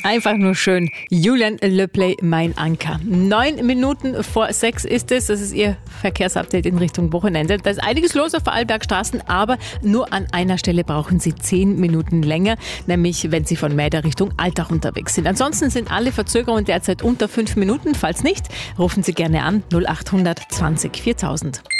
Einfach nur schön. Julian Löpley, mein Anker. 9 Minuten vor 6 ist es. Das ist Ihr Verkehrsupdate in Richtung Wochenende. Da ist einiges los auf Vorarlbergstraßen, aber nur an einer Stelle brauchen Sie 10 Minuten länger, nämlich wenn Sie von Mäder Richtung Altach unterwegs sind. Ansonsten sind alle Verzögerungen derzeit unter 5 Minuten. Falls nicht, rufen Sie gerne an 0800 20 4000.